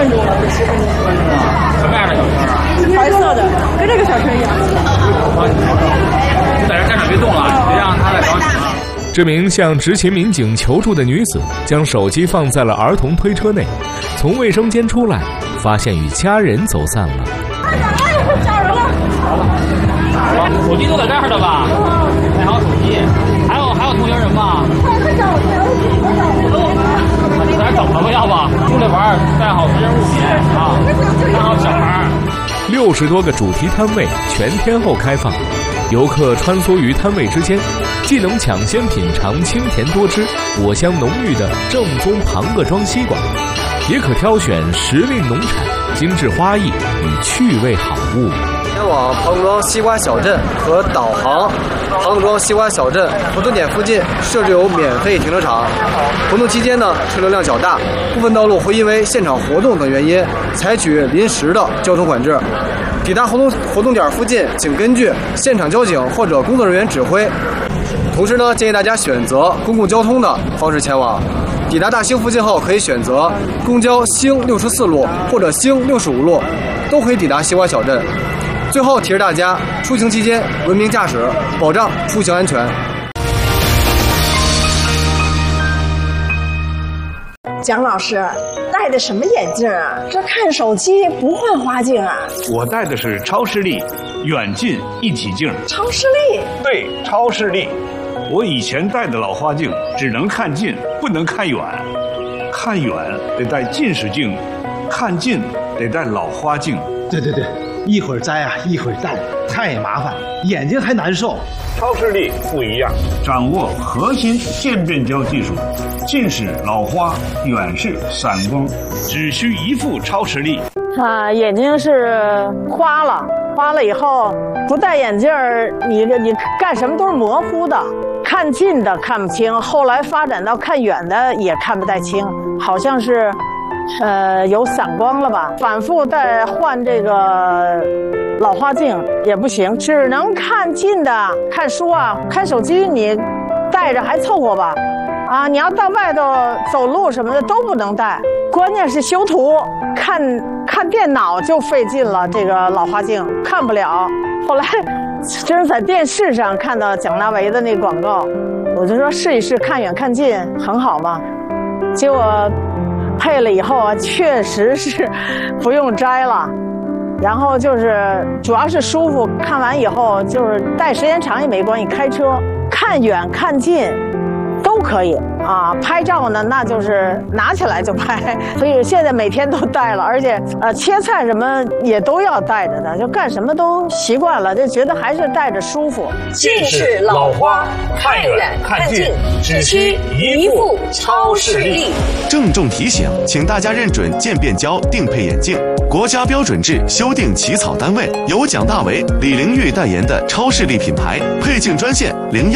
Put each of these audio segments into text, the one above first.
分钟了，10分钟。 什么样的小车啊？ 白色的，跟这个小车一样。 你在这站着别动了，别让他再找你了。 这名向执勤民警求助的女子将手机放在了儿童推车内，从卫生间出来，发现与家人走散了。 找人了！ 手机都在这儿的吧？带好手机，还有同龄人吗？ 快找我！ 你在这找他们要吧？出来玩，带好随身物品啊，带好小孩。 60多个主题摊位全天候开放，游客穿梭于摊位之间，既能抢先品尝清甜多汁、果香浓郁的正宗庞各庄西瓜，也可挑选时令农产、精致花艺与趣味好物。 前往庞各庄西瓜小镇和导航庞各庄西瓜小镇活动点附近设置有免费停车场。活动期间呢，车流量较大，部分道路会因为现场活动等原因采取临时的交通管制。抵达活动点附近，请根据现场交警或者工作人员指挥。同时呢，建议大家选择公共交通的方式前往。抵达大兴附近后，可以选择公交兴64路或者兴65路，都可以抵达西瓜小镇。最后提示大家，出行期间文明驾驶，保障出行安全。 蒋老师戴的什么眼镜啊？这看手机不换花镜啊？ 我戴的是超视力远近一体镜。 超视力？ 对，超视力。我以前戴的老花镜只能看近，不能看远。看远得戴近视镜，看近得戴老花镜。 对，一会儿摘啊，一会儿戴，太麻烦，眼睛还难受。 超视力不一样，掌握核心渐变焦技术，近视、老花、远视、散光，只需一副超视力。 眼睛是花了以后不戴眼镜儿，你干什么都是模糊的，看近的看不清，后来发展到看远的也看不太清，好像是有散光了吧？反复再换这个老花镜也不行，只能看近的，看书啊，看手机你带着还凑合吧。啊，你要到外头走路什么的都不能带，关键是修图，看电脑就费劲了，这个老花镜看不了。后来真是在电视上看到蒋大为的那广告，我就说试一试，看远看近很好嘛。结果配了以后啊，确实是不用摘了，然后就是主要是舒服，看完以后就是戴时间长也没关系，开车看远看近都可以啊。拍照呢，那就是拿起来就拍，所以现在每天都带了，而且切菜什么也都要带着的，就干什么都习惯了，就觉得还是带着舒服。 近视、老花，看远看近，只需一副超视力。 郑重提醒，请大家认准渐变焦定配眼镜，国家标准制修订起草单位由蒋大为、李玲玉代言的超视力品牌，配镜专线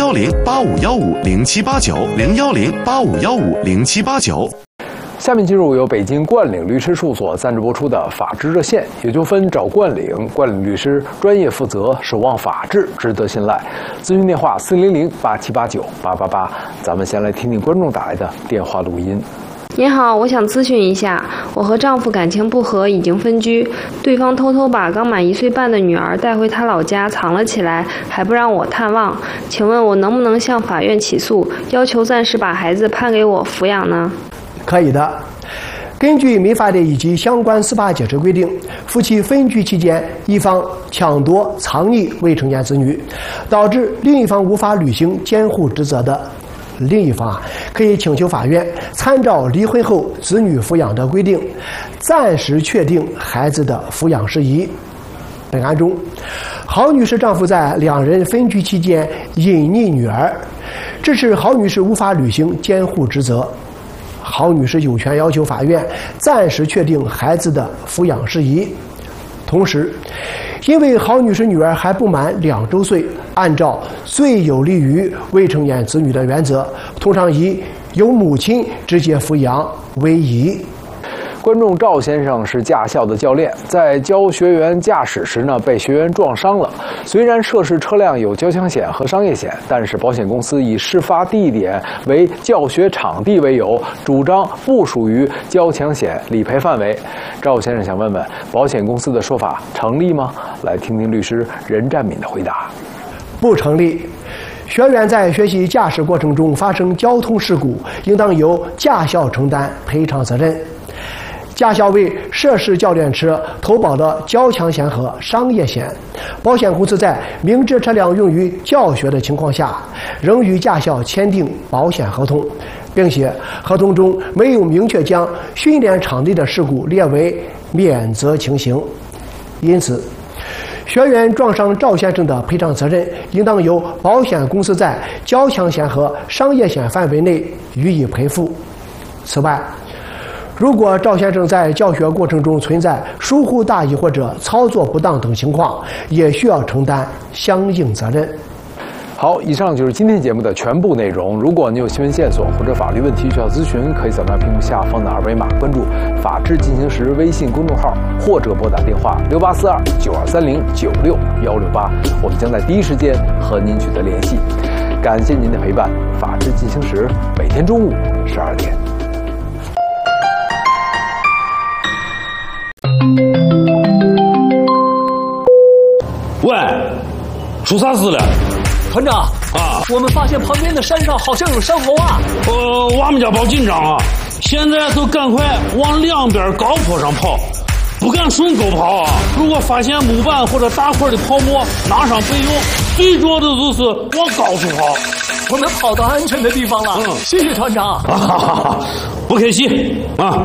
010-8515-0789，010-8515-0789。 下面进入由北京冠岭律师事务所赞助播出的法治热线，有纠纷找冠岭，冠岭律师专业负责，守望法治，值得信赖。咨询电话400-8789-888。咱们先来听听观众打来的电话录音。 您好，我想咨询一下，我和丈夫感情不和，已经分居，对方偷偷把刚满1岁半的女儿带回他老家藏了起来，还不让我探望，请问我能不能向法院起诉，要求暂时把孩子判给我抚养呢？ 可以的。根据民法典以及相关司法解释规定，夫妻分居期间，一方抢夺、藏匿未成年子女，导致另一方无法履行监护职责的，另一方可以请求法院参照离婚后子女抚养的规定，暂时确定孩子的抚养事宜。本案中，郝女士丈夫在两人分居期间隐匿女儿，致使郝女士无法履行监护职责。郝女士有权要求法院暂时确定孩子的抚养事宜。同时，因为郝女士女儿还不满2周岁，按照最有利于未成年子女的原则，通常以由母亲直接抚养为宜。 观众赵先生是驾校的教练，在教学员驾驶时呢，被学员撞伤了。虽然涉事车辆有交强险和商业险，但是保险公司以事发地点为教学场地为由，主张不属于交强险理赔范围。赵先生想问问，保险公司的说法成立吗？来听听律师任占敏的回答。 不成立。学员在学习驾驶过程中发生交通事故，应当由驾校承担赔偿责任。驾校为涉事教练车投保的交强险和商业险，保险公司在明知车辆用于教学的情况下，仍与驾校签订保险合同，并且合同中没有明确将训练场地的事故列为免责情形。因此，学员撞伤赵先生的赔偿责任应当由保险公司在交强险和商业险范围内予以赔付。此外，如果赵先生在教学过程中存在疏忽大意或者操作不当等情况，也需要承担相应责任。 好，以上就是今天节目的全部内容。如果你有新闻线索或者法律问题需要咨询，可以扫描屏幕下方的二维码，关注“法治进行时”微信公众号，或者拨打电话6842-9230-96168，我们将在第一时间和您取得联系。感谢您的陪伴，法治进行时每天中午12点。 喂，出啥事了？ 团长啊，我们发现旁边的山上好像有山猴啊！ 我们家报紧张啊！现在都赶快往两边高坡上跑，不敢顺沟跑啊！如果发现木板或者大块的泡沫，拿上备用。最重要的就是往高处跑。 我们跑到安全的地方了，谢谢团长。 不客气啊！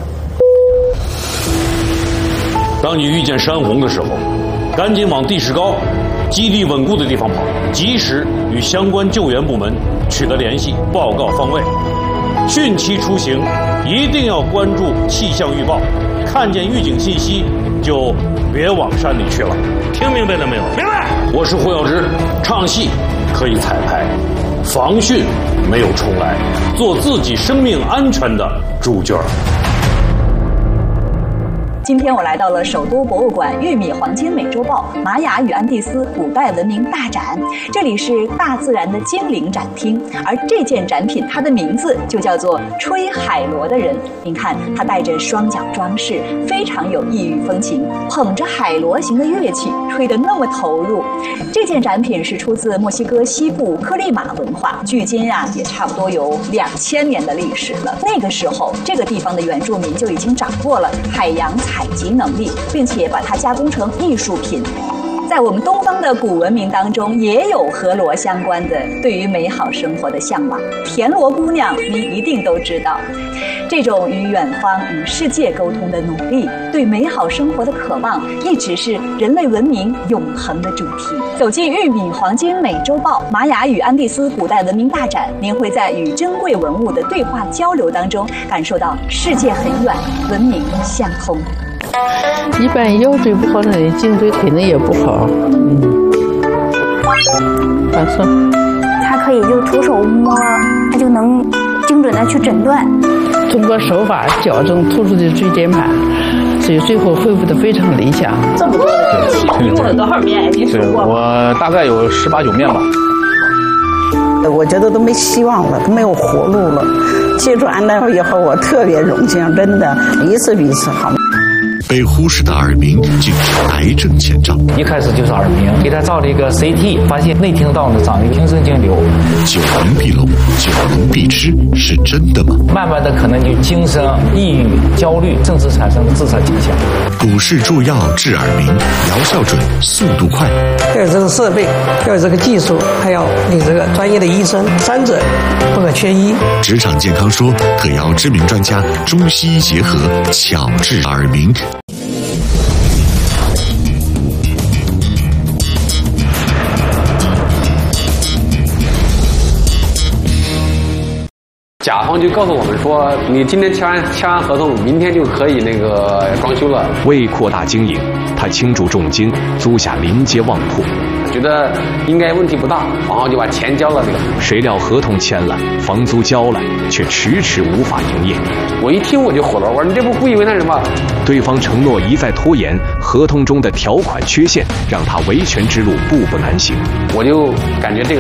当你遇见山洪的时候，赶紧往地势高、基地稳固的地方跑，及时与相关救援部门取得联系，报告方位。汛期出行一定要关注气象预报，看见预警信息就别往山里去了。听明白了没有？明白。我是胡耀之，唱戏可以彩排，防汛没有重来，做自己生命安全的主角。 今天我来到了首都博物馆玉米黄金美洲豹玛雅与安第斯古代文明大展，这里是大自然的精灵展厅，而这件展品它的名字就叫做吹海螺的人。您看，它带着双脚装饰，非常有异域风情，捧着海螺形的乐器，吹得那么投入。这件展品是出自墨西哥西部克利马文化，距今也差不多有2000年的历史了。那个时候，这个地方的原住民就已经掌握了海洋采集能力，并且把它加工成艺术品。在我们东方的古文明当中，也有和螺相关的对于美好生活的向往。田螺姑娘，您一定都知道，这种与远方、与世界沟通的努力，对美好生活的渴望，一直是人类文明永恒的主题。走进玉米黄金美洲豹玛雅与安第斯古代文明大展，您会在与珍贵文物的对话交流当中，感受到世界很远，文明相通。 一般腰椎不好的人，颈椎可能也不好。放松。 他可以就徒手摸，他就能精准的去诊断。 通过手法矫正突出的椎间盘，所以最后恢复的非常理想。 这么多的机器，用了多少面？您数过吗？ 我大概有18、19面吧。 我觉得都没希望了，都没有活路了。接触安大夫以后，我特别荣幸，真的，一次比一次好。 被忽视的耳鸣竟是癌症前兆。 一开始就是耳鸣，给他照了一个 CT， 发现内听道呢长了一个听神经瘤。 久闻必聋，久闻必吃，是真的吗？ 慢慢的可能就精神、抑郁、焦虑，甚至产生自杀倾向。 古式助药治耳鸣，疗效准，速度快。 要有这个设备，要有这个技术，还要你这个专业的医生，三者不可缺一。 职场健康说特邀知名专家，中西医结合，巧治耳鸣。 甲方就告诉我们说，你今天签完合同，明天就可以装修了。 为扩大经营，他倾注重金租下临街旺铺。 觉得应该问题不大，然后就把钱交了这个。 谁料合同签了，房租交了，却迟迟无法营业。 我一听我就火了，我说你这不故意为难人吗？ 对方承诺一再拖延，合同中的条款缺陷让他维权之路步步难行。 我就感觉这个